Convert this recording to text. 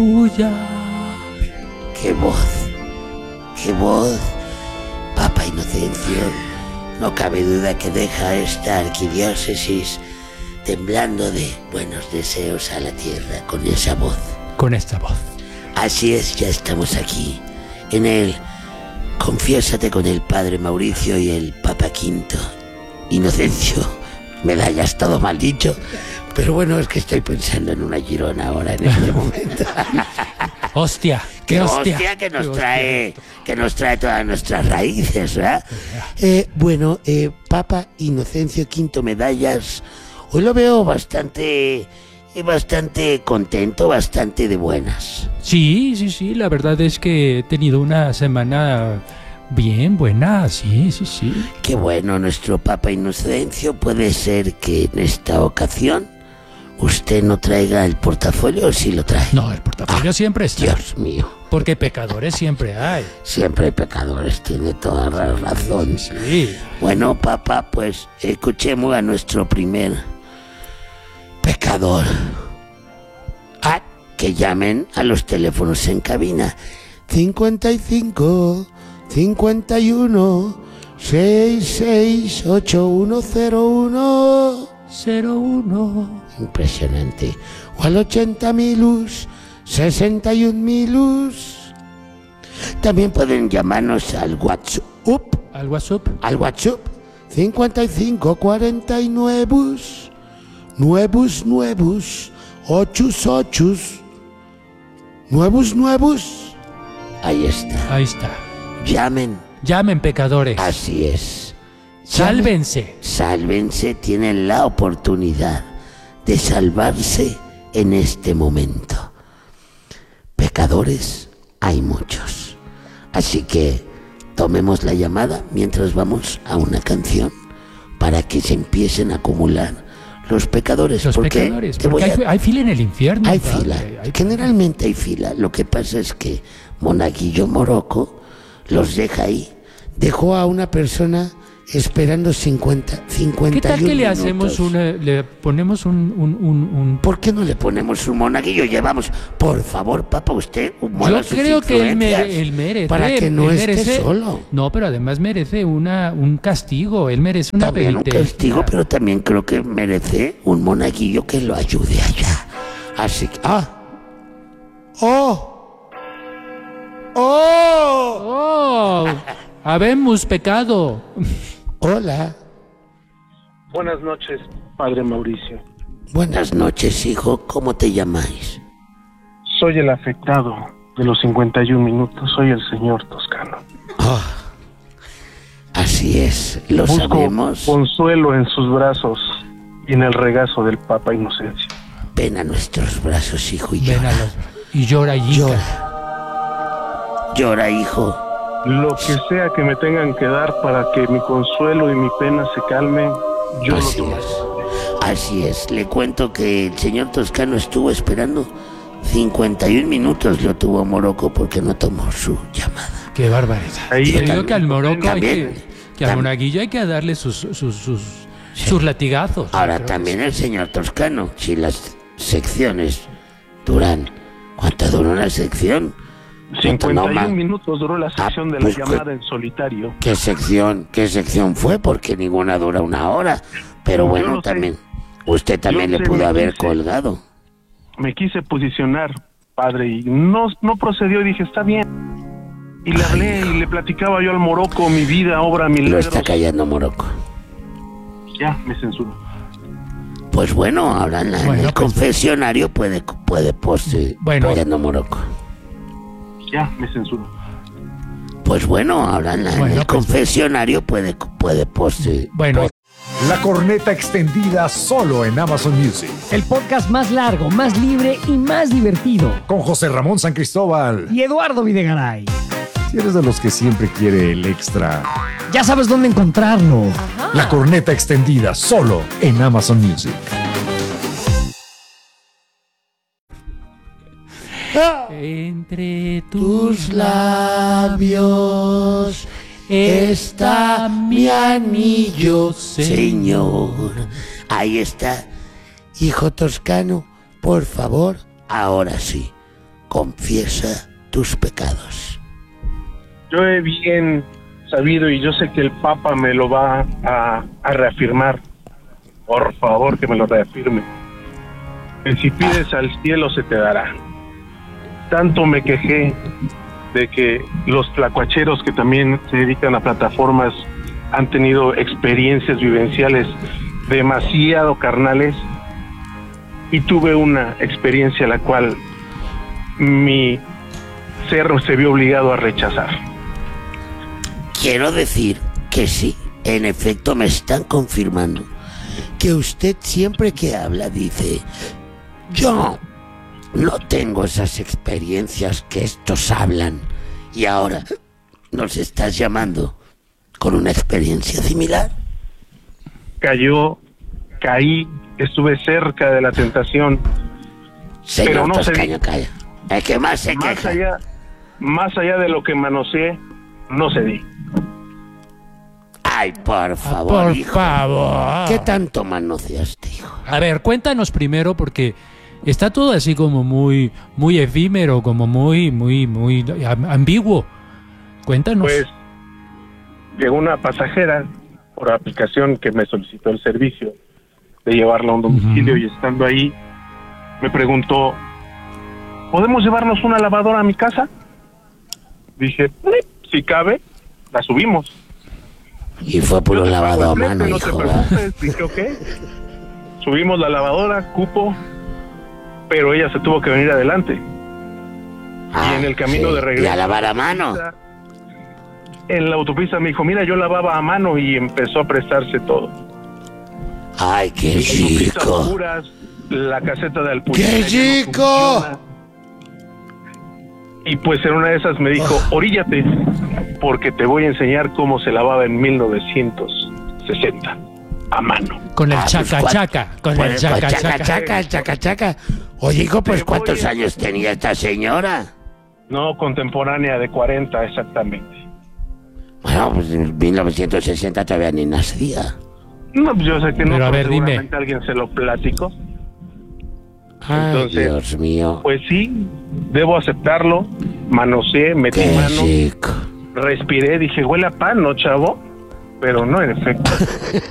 Tuya. ¡Qué voz! ¡Qué voz! Papa Inocencio, no cabe duda que deja esta arquidiócesis temblando de buenos deseos a la tierra con esa voz. Con esta voz. Así es, ya estamos aquí, en el Confiésate con el Padre Mauricio y el Papa Quinto Inocencio. Medallas, todo mal dicho, pero bueno, es que estoy pensando en una Girona ahora en este momento. ¡Hostia! ¡Qué hostia que nos trae todas nuestras raíces, ¿verdad? Bueno, Papa Inocencio Quinto Medallas, hoy lo veo bastante contento, bastante de buenas. Sí, la verdad es que he tenido una semana bien buena, sí. Qué bueno, nuestro Papa Inocencio. Puede ser que en esta ocasión usted no traiga el portafolio, o sí lo trae. No, el portafolio siempre está. Dios mío. Porque pecadores siempre hay. Siempre hay pecadores, tiene toda la razón. Sí. Bueno, Papa, pues escuchemos a nuestro primer pecador. Que llamen a los teléfonos en cabina. 55 51 66 8101 01. Impresionante. O al 80.000 61.000. También pueden llamarnos al WhatsApp. ¿Al WhatsApp? Al WhatsApp 55 49 nuevos 8 nuevos. Ahí está. Llamen, pecadores. Así es. Sálvense. Tienen la oportunidad de salvarse en este momento. Pecadores hay muchos. Así que tomemos la llamada mientras vamos a una canción para que se empiecen a acumular los pecadores. Porque hay fila en el infierno. Hay fila. Generalmente hay fila. Lo que pasa es que Monaguillo Moroco los deja ahí. Dejó a una persona esperando 51 ¿Qué tal que le minutos. hacemos le ponemos un... ¿Por qué no le ponemos un monaguillo? Llevamos, por favor, Papa, usted Yo creo que él merece. Para que no esté solo. No, pero además merece un castigo. Él merece una penitencia. También un castigo, pero también creo que merece un monaguillo que lo ayude allá. Así que... Habemos pecado. Hola. Buenas noches, Padre Mauricio. Buenas noches, hijo. ¿Cómo te llamáis? Soy el afectado de los 51 minutos. Soy el señor Toscano. Así es, lo Busco sabemos. Consuelo en sus brazos y en el regazo del Papa Inocencio. Ven a nuestros brazos, hijo, y llora. Y llora, Llora, hijo. Lo que sea que me tengan que dar para que mi consuelo y mi pena se calmen, yo lo tomaré. Así es. Le cuento que el señor Toscano estuvo esperando 51 minutos. Lo tuvo Moroco porque no tomó su llamada. Qué barbaridad. Yo digo que al Moroco al Monaguillo hay que darle sus latigazos. Ahora también el señor Toscano, si las secciones duran... ¿Cuánto dura una sección? 51 minutos duró la sección de la llamada en solitario. ¿Qué sección fue? Porque ninguna dura una hora. Pero bueno, también usted también le pudo haber colgado. Me quise posicionar, padre, y no procedió. Y dije, está bien. Y le hablé y le platicaba yo al Moroco mi vida, obra, milagros. Lo está callando Moroco. Ya, me censuró. Pues bueno, ahora en el confesionario puede callando Moroco. Ya, me censuró. Pues bueno, ahora en el confesionario puede La Corneta Extendida solo en Amazon Music. El podcast más largo, más libre y más divertido. Con José Ramón San Cristóbal y Eduardo Videgaray. Si eres de los que siempre quiere el extra, ya sabes dónde encontrarlo. Ajá. La Corneta Extendida solo en Amazon Music. Entre tus labios está mi anillo, Señor. Ahí está. Hijo Toscano, por favor, ahora sí, confiesa tus pecados. Yo he bien sabido y yo sé que el Papa me lo va a reafirmar. Por favor, que me lo reafirme. Que si pides al cielo se te dará. Tanto me quejé de que los tlacuacheros que también se dedican a plataformas han tenido experiencias vivenciales demasiado carnales, y tuve una experiencia la cual mi ser se vio obligado a rechazar. Quiero decir que sí, en efecto me están confirmando que usted siempre que habla dice: yo no tengo esas experiencias que estos hablan, y ahora nos estás llamando con una experiencia similar. Caí, estuve cerca de la tentación. Señor pero no Toscaño, calla. El que más se más queja. más allá de lo que manoseé, no cedí. Ay, por favor, Por hijo. favor. ¿Qué tanto manoseaste, hijo? A ver, cuéntanos primero, porque está todo así como muy efímero, como muy ambiguo. Cuéntanos. Pues llegó una pasajera por aplicación que me solicitó el servicio de llevarla a un domicilio, y estando ahí me preguntó: ¿podemos llevarnos una lavadora a mi casa? Dije, si cabe, la subimos. Y fue puro lavado a mano, No te hijo. preocupes. Dije, ok. Subimos la lavadora, cupo, pero ella se tuvo que venir adelante. Y en el camino de regreso, ¿y a lavar a mano? en la autopista me dijo: mira, yo lavaba a mano, y empezó a prestarse todo. Ay, qué Las autopistas rico. oscuras, la caseta de Alpurín. ¡Qué ya no rico! funciona. Y pues en una de esas me dijo: oríllate, porque te voy a enseñar cómo se lavaba en 1960 a mano. Con el Ah, pues, chaca-chaca. Con el chaca-chaca. el chaca-chaca. Oye, hijo, pues Te ¿cuántos voy a- años tenía esta señora? No, contemporánea de 40 exactamente. Bueno, pues en 1960 todavía ni nacía. No, pues yo sé que no, Pero a ver, dime. seguramente alguien se lo platicó. Ay, Entonces, Dios mío. Pues sí, debo aceptarlo. Manoseé, metí Qué mano, rico. respiré, dije: huele a pan, ¿no, chavo? Pero no, en efecto.